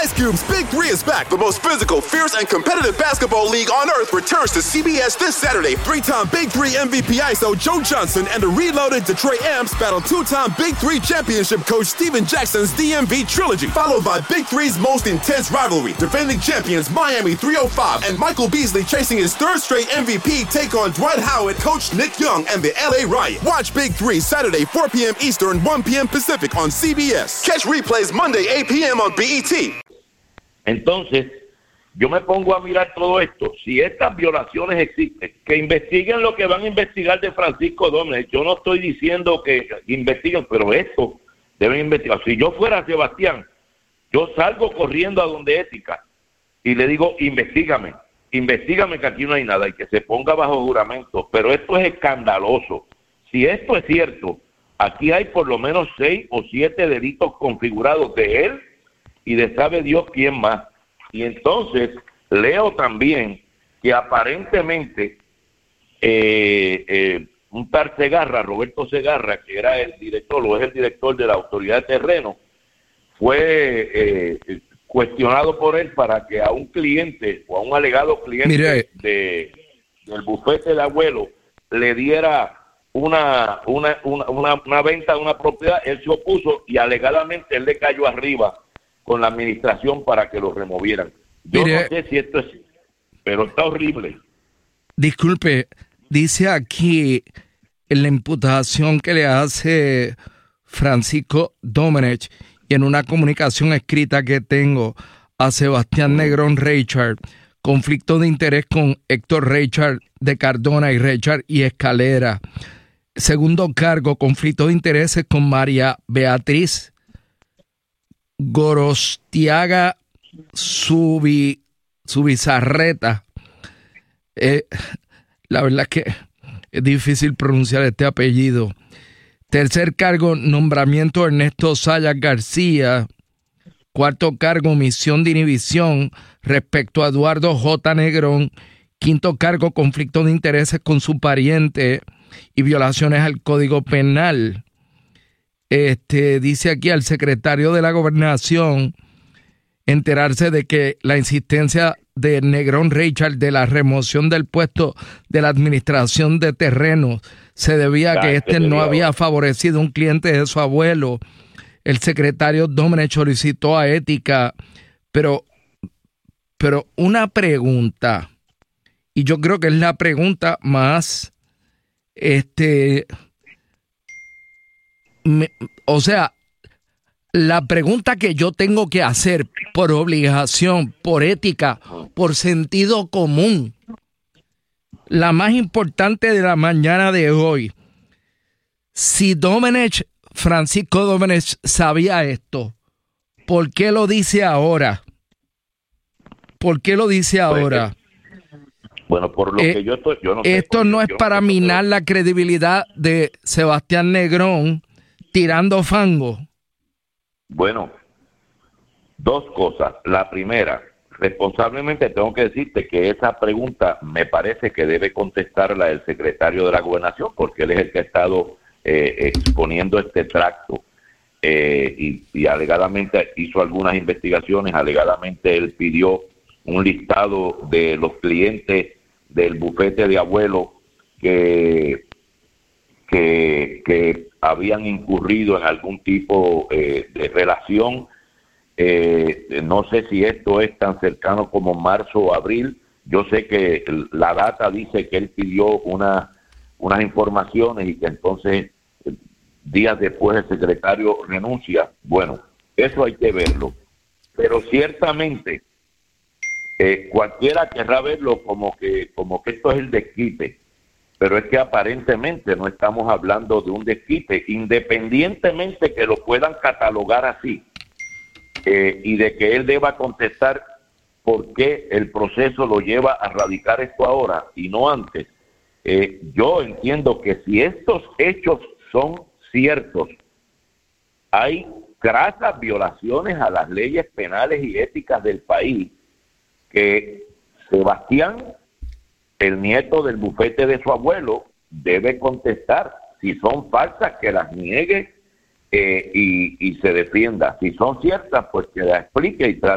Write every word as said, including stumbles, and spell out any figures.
Ice Cube's Big Three is back. The most physical, fierce, and competitive basketball league on earth returns to C B S this Saturday. Three-time Big Three M V P I S O Joe Johnson and the reloaded Detroit Amps battle two-time Big Three championship coach Steven Jackson's D M V trilogy, followed by Big Three's most intense rivalry. Defending champions Miami three oh five and Michael Beasley chasing his third straight M V P take on Dwight Howard, Coach Nick Young, and the L A Riot. Watch Big Three Saturday four p.m. Eastern, one p.m. Pacific on C B S. Catch replays Monday eight p.m. on B E T. Entonces, yo me pongo a mirar todo esto. Si estas violaciones existen, que investiguen lo que van a investigar de Francisco Domenech. Yo no estoy diciendo que investiguen, pero esto deben investigar. Si yo fuera Sebastián, yo salgo corriendo a donde Ética y le digo, investígame, investígame que aquí no hay nada y que se ponga bajo juramento. Pero esto es escandaloso. Si esto es cierto, aquí hay por lo menos seis o siete delitos configurados de él y de sabe Dios quién más. Y entonces leo también que aparentemente eh, eh, un tal Segarra, Roberto Segarra, que era el director o es el director de la Autoridad de Terreno, fue eh, cuestionado por él para que a un cliente o a un alegado cliente de, del bufete de abuelo le diera una una, una una una venta de una propiedad. Él se opuso y alegadamente él le cayó arriba con la administración para que lo removieran. Yo Mire, no sé si esto es, pero está horrible. Disculpe, dice aquí en la imputación que le hace Francisco Domenech y en una comunicación escrita que tengo a Sebastián Negrón Reichard, conflicto de interés con Héctor Reichard de Cardona y Reichard y Escalera. Segundo cargo, conflicto de intereses con María Beatriz Gorostiaga Subi, Subizarreta. Eh, la verdad es que es difícil pronunciar este apellido. Tercer cargo, nombramiento Ernesto Sayas García. Cuarto cargo, omisión de inhibición respecto a Eduardo J. Negrón. Quinto cargo, conflicto de intereses con su pariente y violaciones al Código Penal. Este, dice aquí al secretario de la Gobernación enterarse de que la insistencia de Negrón Reichard de la remoción del puesto de la administración de terrenos se debía a que este no había favorecido a un cliente de su abuelo. El secretario Domenech solicitó a Ética, pero, pero una pregunta, y yo creo que es la pregunta más, este... Me, o sea, la pregunta que yo tengo que hacer por obligación, por ética, por sentido común, la más importante de la mañana de hoy, si Domenech, Francisco Domenech sabía esto, ¿por qué lo dice ahora? ¿Por qué lo dice ahora? Bueno, por lo eh, que yo estoy... Yo no esto sé, no es yo para no minar la credibilidad de Sebastián Negrón tirando fango. Bueno, dos cosas. La primera, responsablemente tengo que decirte que esa pregunta me parece que debe contestarla el secretario de la Gobernación, porque él es el que ha estado eh, exponiendo este tracto eh, y, y alegadamente hizo algunas investigaciones, alegadamente él pidió un listado de los clientes del bufete de abuelo que, que, que habían incurrido en algún tipo eh, de relación. Eh, no sé si esto es tan cercano como marzo o abril. Yo sé que la data dice que él pidió una, unas informaciones y que entonces días después el secretario renuncia. Bueno, eso hay que verlo. Pero ciertamente eh, cualquiera querrá verlo como que, como que esto es el desquite. Pero es que aparentemente no estamos hablando de un desquite, independientemente que lo puedan catalogar así. Eh, y de que él deba contestar por qué el proceso lo lleva a radicar esto ahora y no antes. Eh, yo entiendo que si estos hechos son ciertos, hay grasas violaciones a las leyes penales y éticas del país que Sebastián, el nieto del bufete de su abuelo, debe contestar. Si son falsas, que las niegue Eh, y, y se defienda. Si son ciertas, pues que la explique y trate